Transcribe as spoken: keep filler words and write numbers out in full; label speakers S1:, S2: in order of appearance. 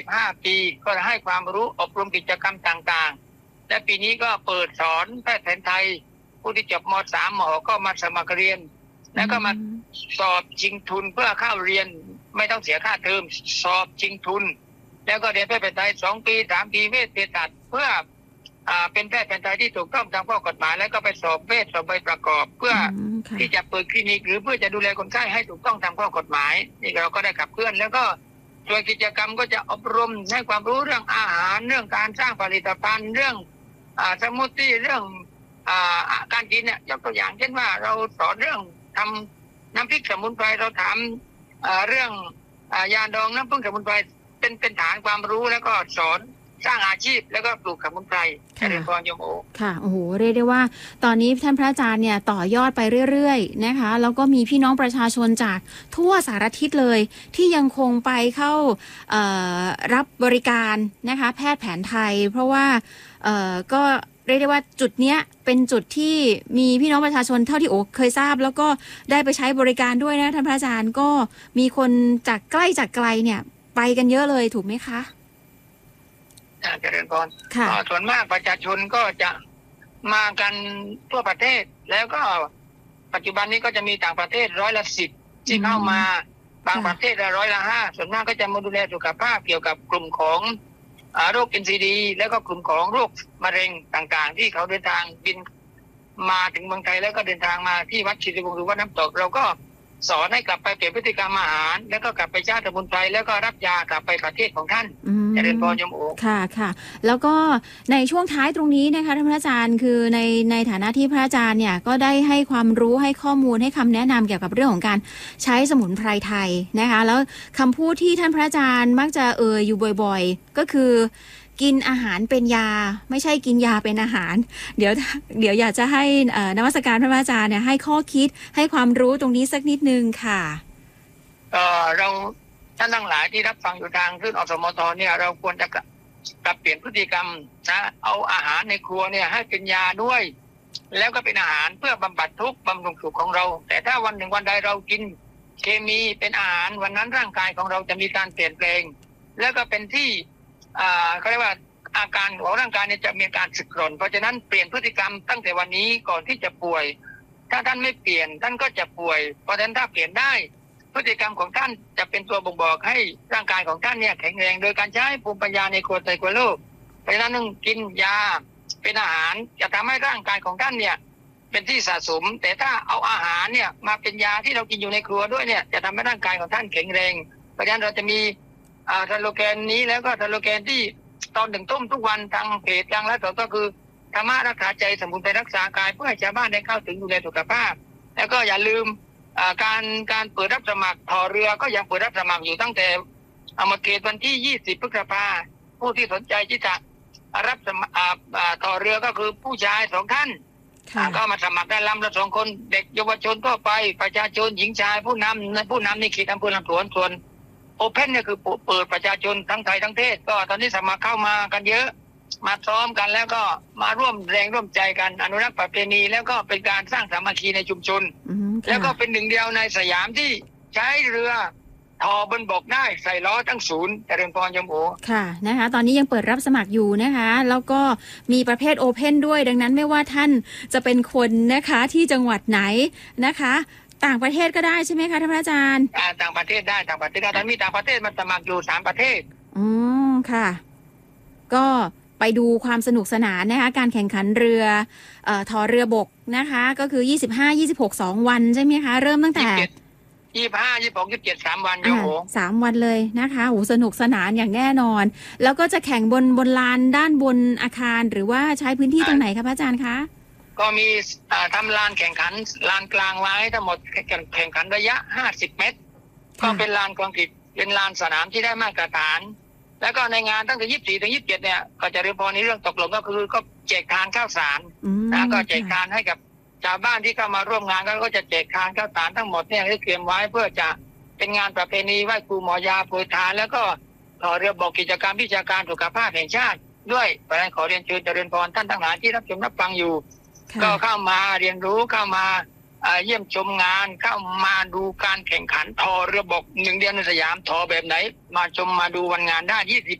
S1: ห้าปีก็ให้ความรู้อบรมกิจกรรมต่างๆและปีนี้ก็เปิดสอนแพทย์แผนไทยผู้ที่จบม สาม ม ก็มาสมัครเรียนแล้วก็มาสอบชิงทุนเพื่อเข้าเรียนไม่ต้องเสียค่าเทอมสอบชิงทุนแล้วก็เรียนแพทย์แผนไทยสองปีสามปีเวชเภสัชเพื่ออ่าเป็นแพทย์แผนไทยที่ถูกต้องตามข้อกฎหมายแล้วก็ไปสอบเวชสอบใบประกอบเพื่อที่จะเปิดคลินิกหรือเพื่อจะดูแลคนไข้ให้ถูกต้องตามข้อกฎหมายนี่เราก็ได้ขับเคลื่อนแล้วก็ส่วนกิจกรรมก็จะอบรมให้ความรู้เรื่องอาหารเรื่องการสร้างผลิตภัณฑ์เรื่องอ่าสมูทตี้เรื่องอ่าการกินเนี่ยยกตัวอย่างเช่นว่าเราสอนเรื่องทำน้ำพริกสมุนไพรเราถามอ่าเรื่องอ่ายาดองน้ำผึ้งสมุนไพรเป็นเป็นฐานความรู้แล้วก็สอนสร้างอาชีพแล้วก็ปลูกสมุนไพรเจริญพรโยมโอ
S2: ค่ะโอ้โหเรียกได้ว่าตอนนี้ท่านพระอาจารย์เนี่ยต่อยอดไปเรื่อยๆนะคะแล้วก็มีพี่น้องประชาชนจากทั่วสารทิศเลยที่ยังคงไปเข้ารับบริการนะคะแพทย์แผนไทยเพราะว่าก็เรียกได้ว่าจุดเนี้ยเป็นจุดที่มีพี่น้องประชาชนเท่าที่โอเคยทราบแล้วก็ได้ไปใช้บริการด้วยนะท่านพระอาจารย์ก็มีคนจากใกล้จากไกลเนี่ยไปกันเยอะเลยถูกไหมคะ
S1: เจริญพรส่วนมากประชาชนก็จะมากันทั่วประเทศแล้วก็ปัจจุบันนี้ก็จะมีต่างประเทศร้อยละสิบที่เข้ามาบางประเทศละร้อยละห้าส่วนมากก็จะมาดูแลสุขภาพเกี่ยวกับกลุ่มของโรค เอ็น ซี ดี แล้วก็กลุ่มของโรคมะเร็งต่างๆที่เขาเดินทางบินมาถึงเมืองไทยแล้วก็เดินทางมาที่วัดชิริวงศ์หรือวัดน้ำตกเราก็สอนให้กลับไปเปลี่ยนพฤติกรรมอาหารแล้วก็กลับไปชาติสมุนไพรแล้วก็รับยากลับไปประเทศของท่านเจริญพรโยมโอ
S2: ค่ะค่ะแล้วก็ในช่วงท้ายตรงนี้นะคะท่านพระอาจารย์คือในในฐานะที่พระอาจารย์เนี่ยก็ได้ให้ความรู้ให้ข้อมูลให้คำแนะนำเกี่ยวกับเรื่องของการใช้สมุนไพรไทยนะคะแล้วคำพูดที่ท่านพระอาจารย์มักจะเอ่ยอยู่บ่อยๆก็คือกินอาหารเป็นยาไม่ใช่กินยาเป็นอาหารเดี๋ยวเดี๋ยวอยากจะให้นมัสการพระอาจารย์เนี่ยให้ข้อคิดให้ความรู้ตรงนี้สักนิดนึงค่ะ
S1: เอ่อเราท่านทั้งหลายที่รับฟังอยู่ทางขึ้นอสมทเนี่ยเราควรจะปรับเปลี่ยนพฤติกรรมนะเอาอาหารในครัวเนี่ยให้เป็นยาด้วยแล้วก็เป็นอาหารเพื่อบำบัดทุกข์บำรุงสุขของเราแต่ถ้าวันหนึ่งวันใดเรากินเคมีเป็นอาหารวันนั้นร่างกายของเราจะมีการเปลี่ยนแปลงแล้วก็เป็นที่อ่าเขาเรียกว่าอาการของร่างกายเนี่ยจะมีการสึกหร่นเพราะฉะนั้นเปลี่ยนพฤติกรรมตั้งแต่วันนี้ก่อนที่จะป่วยถ้าท่านไม่เปลี่ยนท่านก็จะป่วยเพราะฉะนั้นถ้าเปลี่ยนได้พฤติกรรมของท่านจะเป็นตัวบ่งบอกให้ร่างกายของท่านเนี่ยแข็งแรงโดยการใช้ภูมิปัญญาในโคไตโกโลกเพราะฉะนั้นต้องกินยาเป็นอาหารจะทำให้ร่างกายของท่านเนี่ยเป็นที่สะสมแต่ถ้าเอาอาหารเนี่ยมาเป็นยาที่เรากินอยู่ในครัวด้วยเนี่ยจะทำให้ร่างกายของท่านแข็งแรงเพราะฉะนั้นเราจะมีอ่าสโลแกนนี้แล้วก็สโลแกนที่ตอนหนึ่งต้มทุกวันทางเพจทางและต่อก็คือธรรมะรักษาใจสมุนไพรรักษากายเพื่อให้ชาวบ้านได้เข้าถึงดูแลสุขภาพแล้วก็อย่าลืมการการเปิดรับสมัครต่อเรือก็ยังเปิดรับสมัครอยู่ตั้งแต่อมเกตวันที่ยี่สิบพฤษภาผู้ที่สนใจที่จะรับสมัครต่อเรือก็คือผู้ชายสองท่านก็มาสมัครได้ลำละสองคนเด็กเยาวชนทั่วไปประชาชนหญิงชายผู้นำผู้นำในเขตอำเภอลำสวนส่วนโอเพ่นเนี่ยคือเปิดประชาชนทั้งไทยทั้งเทศก็ตอนนี้สมัครเข้ามากันเยอะมาซ้อมกันแล้วก็มาร่วมแรงร่วมใจกันอนุรักษ์ประเพณีแล้วก็เป็นการสร้างสามัคคีในชุมชนแล้วก็เป็นหนึ่งเดียวในสยามที่ใช้เรือทอบนบกได้ใส่ล้อทั้งศูนย์เจริญพรยมโอ
S2: ค่ะนะคะตอนนี้ยังเปิดรับสมัครอยู่นะคะแล้วก็มีประเภทโอเพ่นด้วยดังนั้นไม่ว่าท่านจะเป็นคนนะคะที่จังหวัดไหนนะคะต่างประเทศก็ได้ใช่ไหมคะท่านอาจารย์
S1: ต่างประเทศได้ต่างประเทศได้ตอนนี้ต่างประเทศมันสมัครอยู่สามประเทศ
S2: อ๋อค่ะก็ไปดูความสนุกสนานนะคะการแข่งขันเรือเอ่อทอเรือบกนะคะก็คือยี่สิบห้า ยี่สิบหก สองวันใช่ไหมคะเริ่มตั้งแต่
S1: ยี่สิบห้า ยี่สิบหก ยี่สิบเจ็ด สามวันโยโห
S2: สามวันเลยนะคะโหสนุกสนานอย่างแน่นอนแล้วก็จะแข่งบนบนลานด้านบนอาคารหรือว่าใช้พื้นที่ตรงไหนคะพระอาจารย์คะ
S1: ก็มีทำลานแข่งขันลานกลางไว้ทั้งหมดแข่งขันระยะห้าสิบเมตรก็เป็นลานคอนกรีตเป็นลานสนามที่ได้มาตรฐานแล้วก็ในงานตั้งแต่ยี่สิบสี่ถึงยี่สิบเจ็ดเนี่ยก็จะเรียนพอในเรื่องตกลงก็คือก็แจกทานข้าวสารนะก็แจกทานให้กับชาวบ้านที่เข้ามาร่วมงานก็จะแจกทานข้าวสารทั้งหมดเนี่ยที่เตรียมไว้เพื่อจะเป็นงานประเพณีไหว้ครูหมอยาโปรยทานแล้วก็ต่อเรือบอกกิจกรรมวิชาการสุขภาพแห่งชาติด้วยเพราะฉะนั้นขอเรียนเชิญเจริญพรท่านทั้งหลายที่รับชมรับฟังอยู่ก็เข้ามาเรียนรู้เข้ามาเยี่ยมชมงานเข้ามาดูการแข่งขันทอเรือบกหนึ่งเดียวในสยามทอแบบไหนมาชมมาดูวันงานได้ยี่สิบ